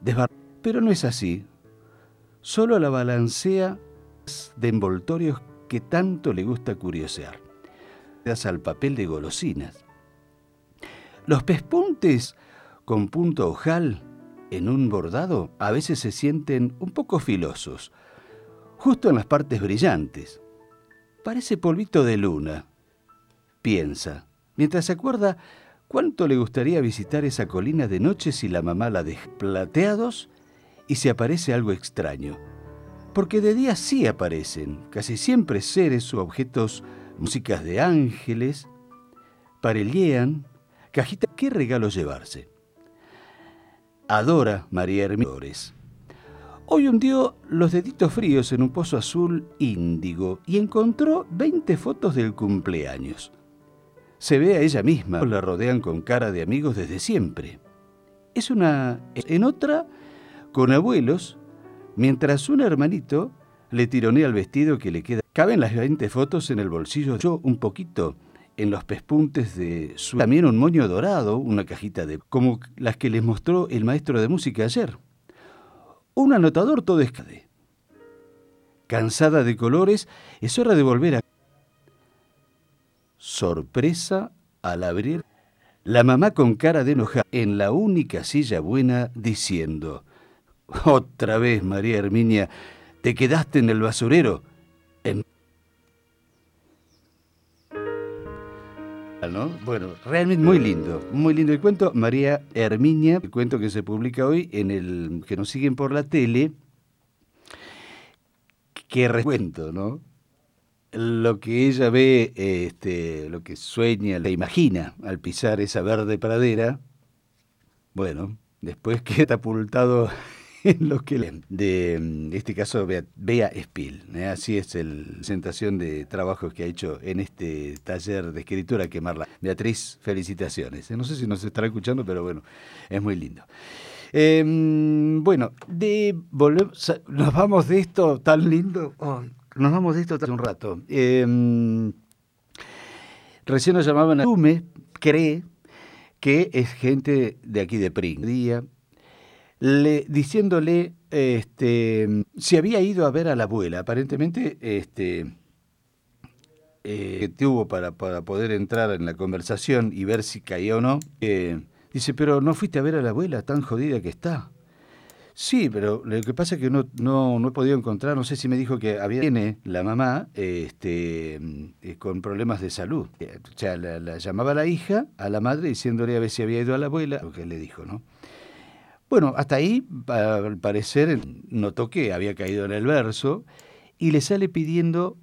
Pero no es así. Solo la balancea de envoltorios que tanto le gusta curiosear. Das al papel de golosinas. Los pespuntes con punto ojal en un bordado a veces se sienten un poco filosos, justo en las partes brillantes. Parece polvito de luna, piensa, mientras se acuerda cuánto le gustaría visitar esa colina de noche si la mamá la deja plateados y se aparece algo extraño. Porque de día sí aparecen, casi siempre seres u objetos, músicas de ángeles, parellean, cajita, ¿qué regalo llevarse? Adora María Hermínia. Hoy hundió los deditos fríos en un pozo azul índigo y encontró 20 fotos del cumpleaños. Se ve a ella misma, la rodean con cara de amigos desde siempre. En otra, con abuelos, mientras un hermanito le tironea el vestido que le queda. Caben las 20 fotos en el bolsillo, yo un poquito en los pespuntes de su... También un moño dorado, una cajita de... como las que les mostró el maestro de música ayer. Un anotador todo escade. Cansada de colores, es hora de volver a... Sorpresa al abrir. La mamá con cara de enojada en la única silla buena diciendo: otra vez, María Hermínia, te quedaste en el basurero. ¿No? Bueno, realmente muy lindo el cuento. María Hermínia, el cuento que se publica hoy en el que nos siguen por la tele, que recuento, ¿no? Lo que ella ve, lo que sueña, le imagina al pisar esa verde pradera, bueno, después queda catapultado en lo que leen. De este caso, Bea Spill, así es la presentación de trabajos que ha hecho en este taller de escritura que Marla. Beatriz, felicitaciones. No sé si nos estará escuchando, pero bueno, es muy lindo. Bueno, nos vamos de esto tan lindo. Nos vamos de esto un rato. Recién nos llamaban a Tume, cree que es gente de aquí de Pring. Diciéndole si había ido a ver a la abuela. Aparentemente que tuvo para poder entrar en la conversación y ver si caía o no. Dice, pero no fuiste a ver a la abuela, tan jodida que está. Sí, pero lo que pasa es que no he podido encontrar, no sé si me dijo que tiene la mamá con problemas de salud. O sea, la llamaba la hija a la madre diciéndole a ver si había ido a la abuela, lo que le dijo, ¿no? Bueno, hasta ahí, al parecer, notó que había caído en el verso y le sale pidiendo